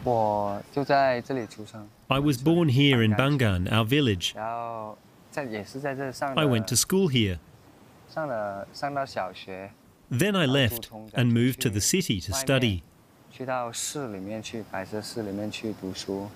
我就在这里出生。 I was born here in Bangan, our village. 然后也是在这上的。 I went to school here. 上到小学。 Then I left and moved to the city to study. 去到市里面去，白色市里面去读书。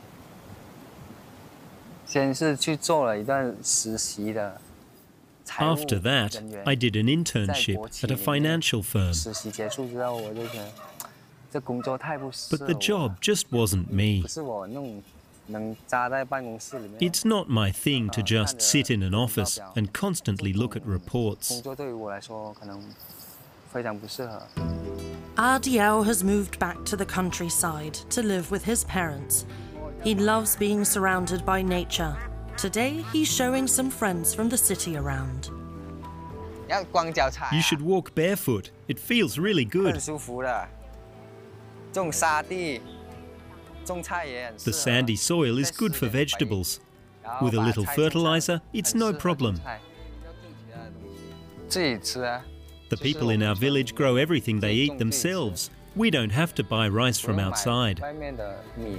先是去做了一段实习的。 After that, I did an internship at a financial firm. 实习结束之后，我就觉得这工作太不适合 But 我。 the job just wasn't me. 不是我那种能扎在办公室里面。 It's not my thing to just sit in an office and constantly look at reports. 工作对于我来说可能非常不适合。 Ardiel has moved back to the countryside to live with his parents. He loves being surrounded by nature. Today, he's showing some friends from the city around. 要光脚踩。 You should walk barefoot. It feels really 很 good. 舒服的。种沙地，种菜也很适 The 合。 sandy soil is good for vegetables. With a little fertilizer, it's no problem. 自己吃啊。 The people in our village grow everything they eat themselves. We don't have to buy rice from outside. 外面的米。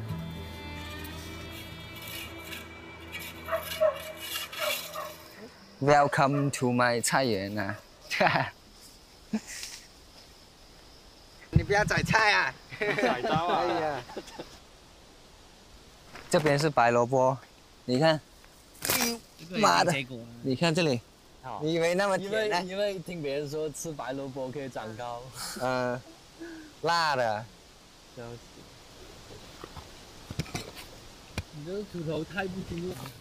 Welcome to my 菜园啊！你不要宰菜啊！ 宰刀啊！ 可以啊。这边是白萝卜，你看。妈的！你看这里，你以为那么甜呢？ 因为听别人说吃白萝卜可以长高。 辣的。 你这个土头太不粗了。